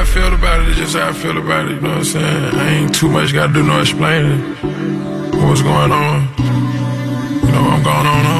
I feel about it, it's just how I feel about it, you know what I'm saying? I ain't too much gotta do no explaining what's going on. You know, I'm going on.